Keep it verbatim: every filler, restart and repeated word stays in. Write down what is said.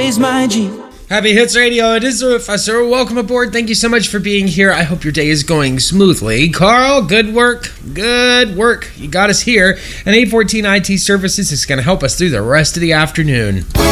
is my G. Happy Hits Radio, it is the Professor. Welcome aboard. Thank you so much for being here. I hope your day is going smoothly. Carl, good work. Good work. You got us here. And eight fourteen I T Services is going to help us through the rest of the afternoon.